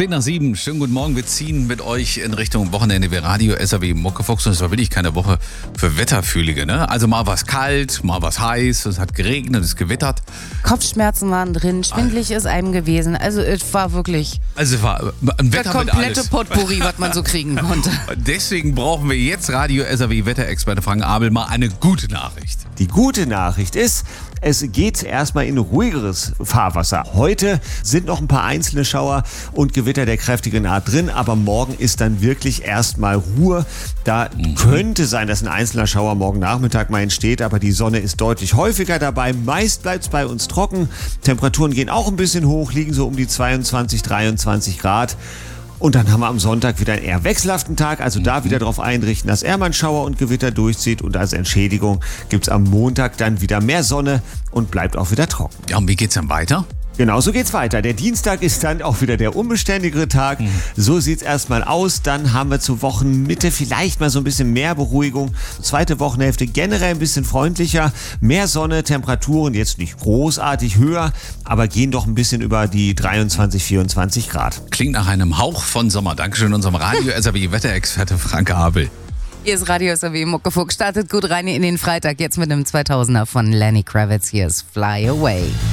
6:10. Schönen guten Morgen. Wir ziehen mit euch in Richtung Wochenende wie Radio SAW Muckefuchs. Und es war wirklich keine Woche für Wetterfühlige, ne? Also mal was kalt, mal was heiß. Es hat geregnet, es gewittert. Kopfschmerzen waren drin, schwindelig ist einem gewesen. Also es war wirklich Also es war ein Wetter der komplette mit alles. Potpourri, was man so kriegen konnte. Deswegen brauchen wir jetzt Radio SAW Wetterexperte Frank Abel mal eine gute Nachricht. Die gute Nachricht ist, es geht erstmal in ruhigeres Fahrwasser. Heute sind noch ein paar einzelne Schauer und Gewitter der kräftigen Art drin, aber morgen ist dann wirklich erstmal Ruhe. Da könnte sein, dass ein einzelner Schauer morgen Nachmittag mal entsteht, aber die Sonne ist deutlich häufiger dabei. Meist bleibt es bei uns trocken. Temperaturen gehen auch ein bisschen hoch, liegen so um die 22, 23 Grad. Und dann haben wir am Sonntag wieder einen eher wechselhaften Tag, also da wieder darauf einrichten, dass er mal einen Schauer und Gewitter durchzieht. Und als Entschädigung gibt es am Montag dann wieder mehr Sonne und bleibt auch wieder trocken. Ja, und wie geht's dann weiter? Genau, so geht's weiter. Der Dienstag ist dann auch wieder der unbeständigere Tag. So sieht's erstmal aus. Dann haben wir zur Wochenmitte vielleicht mal so ein bisschen mehr Beruhigung. Zweite Wochenhälfte generell ein bisschen freundlicher. Mehr Sonne, Temperaturen jetzt nicht großartig höher, aber gehen doch ein bisschen über die 23, 24 Grad. Klingt nach einem Hauch von Sommer. Dankeschön unserem Radio SAW Wetterexperte Frank Abel. Hier ist Radio SAW Muckefuchs. Startet gut rein in den Freitag. Jetzt mit einem 2000er von Lenny Kravitz. Hier ist Fly Away.